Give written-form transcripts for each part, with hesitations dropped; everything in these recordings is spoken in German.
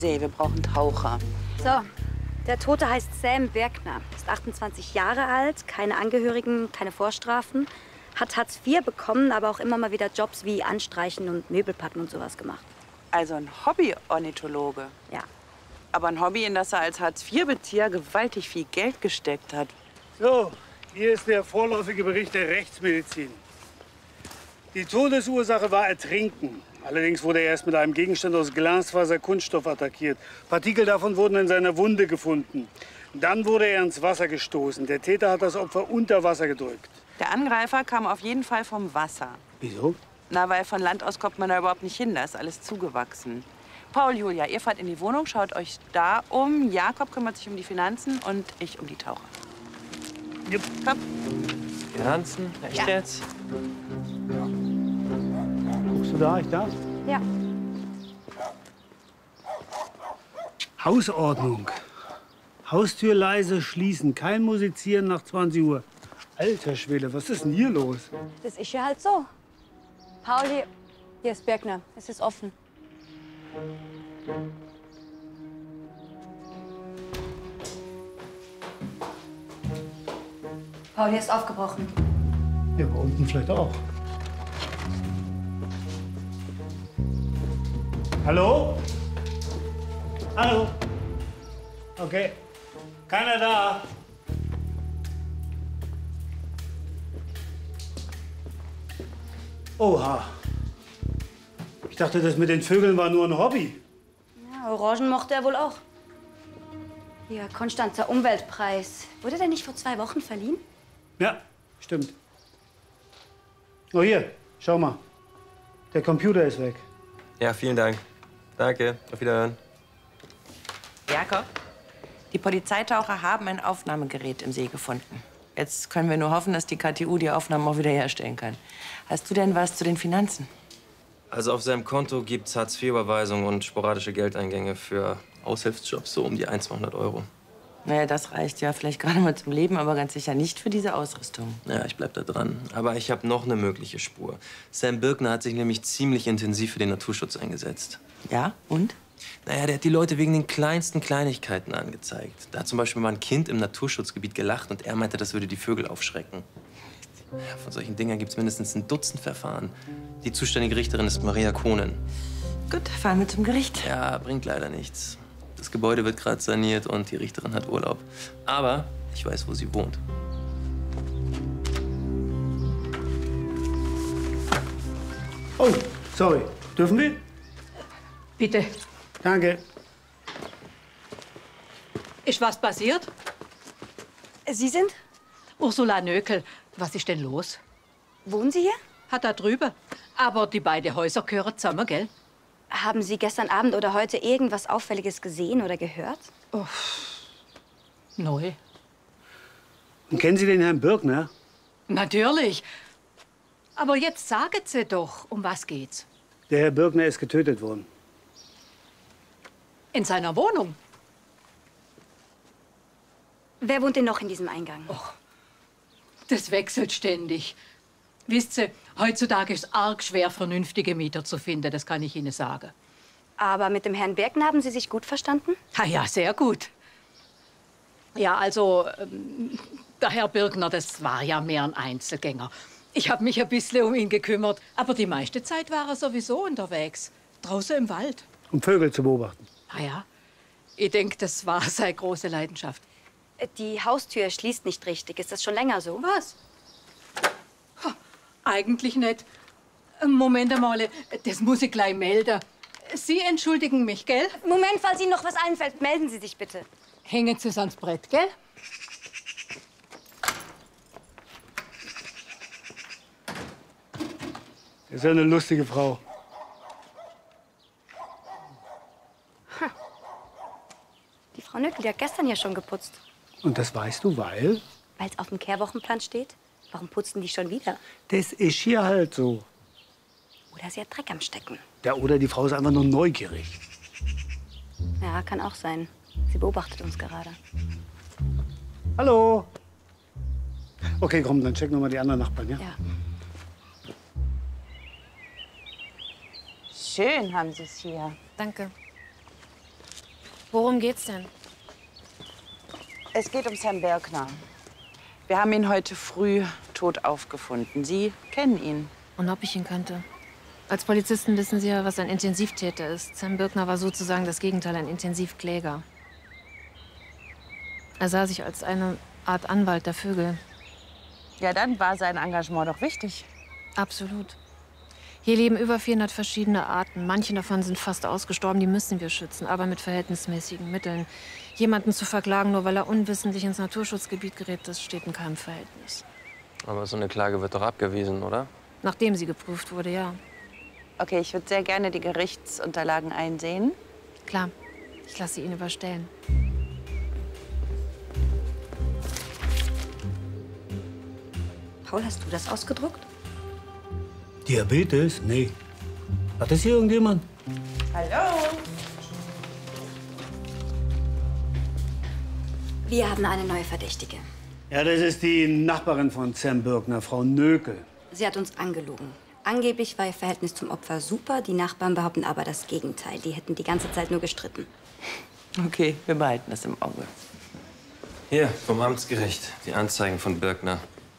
Wir brauchen Taucher. So, der Tote heißt Sam Birkner, ist 28 Jahre alt, keine Angehörigen, keine Vorstrafen, hat Hartz IV bekommen, aber auch immer mal wieder Jobs wie Anstreichen und Möbelpacken und sowas gemacht. Also ein Hobby-Ornithologe. Ja. Aber ein Hobby, in das er als Hartz-IV-Bezieher gewaltig viel Geld gesteckt hat. So, hier ist der vorläufige Bericht der Rechtsmedizin. Die Todesursache war Ertrinken. Allerdings wurde er erst mit einem Gegenstand aus Glasfaser-Kunststoff attackiert. Partikel davon wurden in seiner Wunde gefunden. Dann wurde er ins Wasser gestoßen. Der Täter hat das Opfer unter Wasser gedrückt. Der Angreifer kam auf jeden Fall vom Wasser. Wieso? Na, weil von Land aus kommt man da überhaupt nicht hin. Da ist alles zugewachsen. Paul, Julia, ihr fahrt in die Wohnung, schaut euch da um. Jakob kümmert sich um die Finanzen und ich um die Taucher. Jupp. Komm. Finanzen? Echt jetzt? Guckst du da? Ich darf? Ja. Hausordnung. Haustür leise schließen. Kein Musizieren nach 20 Uhr. Alter Schwede, was ist denn hier los? Das ist ja halt so. Pauli, hier ist Birkner, es ist offen. Pauli ist aufgebrochen. Ja, aber unten vielleicht auch. Hallo? Hallo? Okay. Keiner da? Oha. Ich dachte, das mit den Vögeln war nur ein Hobby. Ja, Orangen mochte er wohl auch. Hier, Konstanzer Umweltpreis. Wurde der nicht vor 2 Wochen verliehen? Ja, stimmt. Oh, hier, schau mal. Der Computer ist weg. Ja, vielen Dank. Danke, auf Wiederhören. Jakob, die Polizeitaucher haben ein Aufnahmegerät im See gefunden. Jetzt können wir nur hoffen, dass die KTU die Aufnahmen auch wieder herstellen kann. Hast du denn was zu den Finanzen? Also auf seinem Konto gibt's Hartz-IV-Überweisungen und sporadische Geldeingänge für Aushilfsjobs, so um die 200 Euro. Naja, das reicht ja vielleicht gerade mal zum Leben, aber ganz sicher nicht für diese Ausrüstung. Ja, ich bleib da dran. Aber ich habe noch eine mögliche Spur. Sam Birkner hat sich nämlich ziemlich intensiv für den Naturschutz eingesetzt. Ja, und? Naja, der hat die Leute wegen den kleinsten Kleinigkeiten angezeigt. Da hat zum Beispiel mal ein Kind im Naturschutzgebiet gelacht und er meinte, das würde die Vögel aufschrecken. Ja, von solchen Dingern gibt's mindestens ein Dutzend Verfahren. Die zuständige Richterin ist Maria Kohnen. Gut, fahren wir zum Gericht. Ja, bringt leider nichts. Das Gebäude wird gerade saniert und die Richterin hat Urlaub. Aber ich weiß, wo sie wohnt. Oh, sorry. Dürfen wir? Bitte. Danke. Ist was passiert? Sie sind? Ursula Nökel. Was ist denn los? Wohnen Sie hier? Hat da drüber. Aber die beiden Häuser gehören zusammen, gell? Haben Sie gestern Abend oder heute irgendwas Auffälliges gesehen oder gehört? Neu. Und kennen Sie den Herrn Birkner? Natürlich. Aber jetzt sagen Sie doch, um was geht's? Der Herr Birkner ist getötet worden. In seiner Wohnung? Wer wohnt denn noch in diesem Eingang? Das wechselt ständig. Wisst ihr, heutzutage ist es arg schwer, vernünftige Mieter zu finden, das kann ich Ihnen sagen. Aber mit dem Herrn Birkner haben Sie sich gut verstanden? Ah ja, sehr gut. Ja, also, der Herr Birkner, das war ja mehr ein Einzelgänger. Ich habe mich ein bisschen um ihn gekümmert, aber die meiste Zeit war er sowieso unterwegs, draußen im Wald. Um Vögel zu beobachten. Ah ja, ich denke, das war seine große Leidenschaft. Die Haustür schließt nicht richtig. Ist das schon länger so? Was? Eigentlich nicht. Moment einmal, das muss ich gleich melden. Sie entschuldigen mich, gell? Moment, falls Ihnen noch was einfällt, melden Sie sich bitte. Hängen Sie es ans Brett, gell? Ist ja eine lustige Frau. Die Frau Nöckel, die hat gestern ja schon geputzt. Und das weißt du, weil? Weil es auf dem Kehrwochenplan steht. Warum putzen die schon wieder? Das ist hier halt so. Oder sie hat Dreck am Stecken. Ja, oder die Frau ist einfach nur neugierig. Ja, kann auch sein. Sie beobachtet uns gerade. Hallo. Okay, komm, dann checken wir mal die anderen Nachbarn, ja? Ja. Schön haben Sie es hier. Danke. Worum geht's denn? Es geht um Sam Birkner. Wir haben ihn heute früh tot aufgefunden. Sie kennen ihn. Und ob ich ihn kannte? Als Polizisten wissen Sie ja, was ein Intensivtäter ist. Sam Birkner war sozusagen das Gegenteil, ein Intensivkläger. Er sah sich als eine Art Anwalt der Vögel. Ja, dann war sein Engagement doch wichtig. Absolut. Hier leben über 400 verschiedene Arten. Manche davon sind fast ausgestorben, die müssen wir schützen, aber mit verhältnismäßigen Mitteln. Jemanden zu verklagen, nur weil er unwissentlich ins Naturschutzgebiet gerät, das steht in keinem Verhältnis. Aber so eine Klage wird doch abgewiesen, oder? Nachdem sie geprüft wurde, ja. Okay, ich würde sehr gerne die Gerichtsunterlagen einsehen. Klar, ich lasse sie Ihnen überstellen. Paul, hast du das ausgedruckt? Diabetes? Nee. Hat das hier irgendjemand? Hallo? Wir haben eine neue Verdächtige. Ja, das ist die Nachbarin von Sam Birkner, Frau Nökel. Sie hat uns angelogen. Angeblich war ihr Verhältnis zum Opfer super. Die Nachbarn behaupten aber das Gegenteil. Die hätten die ganze Zeit nur gestritten. Okay, wir behalten das im Auge. Hier, vom Amtsgericht. Die Anzeigen von Birkner.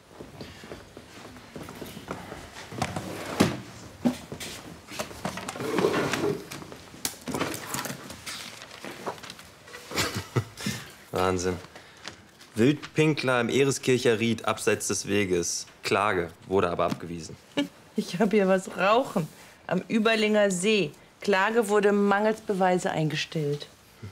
Wahnsinn. Wildpinkler im Ereskircher Ried, abseits des Weges. Klage, wurde aber abgewiesen. Ich habe hier was rauchen. Am Überlinger See. Klage wurde mangels Beweise eingestellt.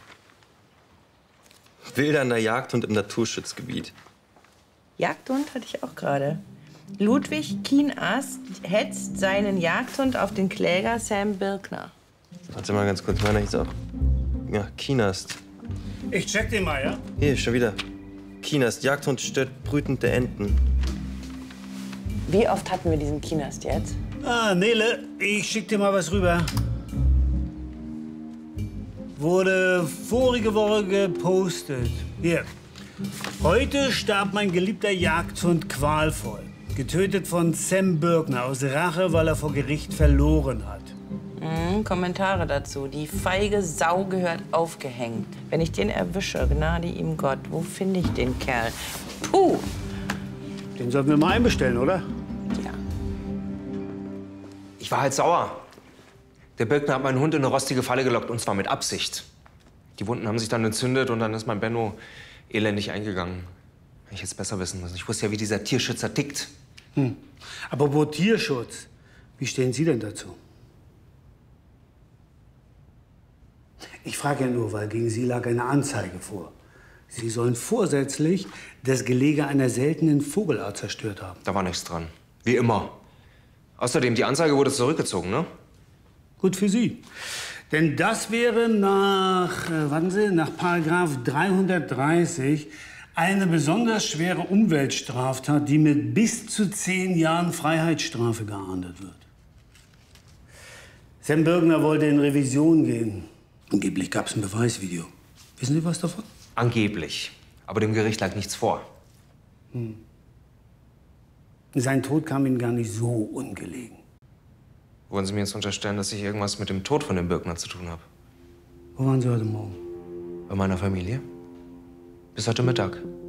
Wildernder Jagdhund im Naturschutzgebiet. Jagdhund hatte ich auch gerade. Ludwig Kienast hetzt seinen Jagdhund auf den Kläger Sam Birkner. Warte mal ganz kurz, meine ich auch. Ja, Kienast. Ich check den mal, ja? Hier, schon wieder. Kienast, Jagdhund stört brütende Enten. Wie oft hatten wir diesen Kienast jetzt? Ah, Nele, ich schick dir mal was rüber. Wurde vorige Woche gepostet. Hier. Heute starb mein geliebter Jagdhund qualvoll. Getötet von Sam Birkner aus Rache, weil er vor Gericht verloren hat. Kommentare dazu. Die feige Sau gehört aufgehängt. Wenn ich den erwische, gnade ihm Gott. Wo finde ich den Kerl? Puh! Den sollten wir mal einbestellen, oder? Ja. Ich war halt sauer. Der Birkner hat meinen Hund in eine rostige Falle gelockt, und zwar mit Absicht. Die Wunden haben sich dann entzündet und dann ist mein Benno elendig eingegangen. Hätte ich jetzt besser wissen müssen. Ich wusste ja, wie dieser Tierschützer tickt. Apropos Tierschutz, wie stehen Sie denn dazu? Ich frage ja nur, weil gegen Sie lag eine Anzeige vor. Sie sollen vorsätzlich das Gelege einer seltenen Vogelart zerstört haben. Da war nichts dran. Wie immer. Außerdem, die Anzeige wurde zurückgezogen, ne? Gut für Sie. Denn das wäre nach, warten Sie, nach Paragraph 330 eine besonders schwere Umweltstraftat, die mit bis zu 10 Jahren Freiheitsstrafe geahndet wird. Sam Birkner wollte in Revision gehen. Angeblich gab es ein Beweisvideo. Wissen Sie was davon? Angeblich. Aber dem Gericht lag nichts vor. Sein Tod kam Ihnen gar nicht so ungelegen. Wollen Sie mir jetzt unterstellen, dass ich irgendwas mit dem Tod von dem Birkner zu tun habe? Wo waren Sie heute Morgen? Bei meiner Familie? Bis heute Mittag.